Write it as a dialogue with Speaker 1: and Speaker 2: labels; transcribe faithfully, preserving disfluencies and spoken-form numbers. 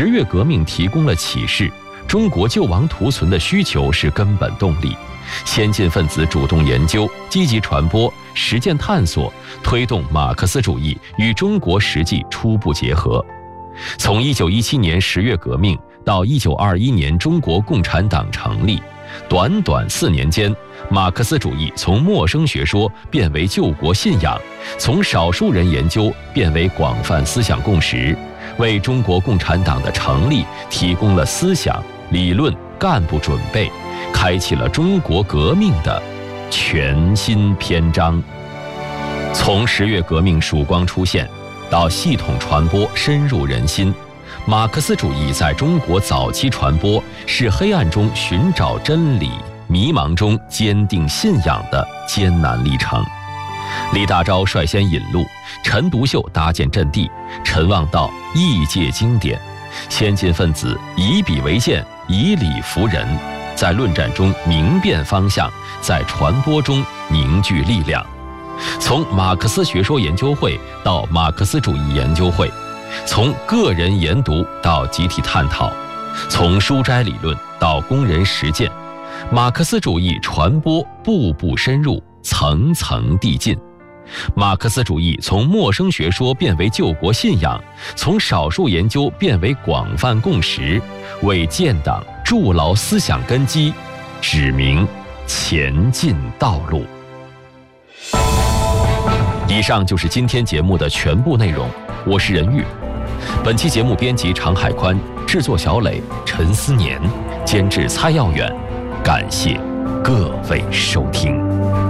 Speaker 1: 十月革命提供了启示，中国救亡图存的需求是根本动力。先进分子主动研究、积极传播、实践探索，推动马克思主义与中国实际初步结合。从一九一七年十月革命到一九二一年中国共产党成立，短短四年间，马克思主义从陌生学说变为救国信仰，从少数人研究变为广泛思想共识，为中国共产党的成立提供了思想、理论、干部准备，开启了中国革命的全新篇章。从十月革命曙光出现到系统传播深入人心，马克思主义在中国早期传播是黑暗中寻找真理、迷茫中坚定信仰的艰难历程。李大钊率先引路，陈独秀搭建阵地，陈望道译介经典，先进分子以笔为鉴，以理服人，在论战中明辨方向，在传播中凝聚力量。从马克思学说研究会到马克思主义研究会，从个人研读到集体探讨，从书斋理论到工人实践，马克思主义传播步步深入，层层递进。马克思主义从陌生学说变为救国信仰，从少数研究变为广泛共识，为建党筑牢思想根基，指明前进道路。以上就是今天节目的全部内容，我是任玉。本期节目编辑常海宽，制作小磊、陈思年，监制蔡耀远。感谢各位收听。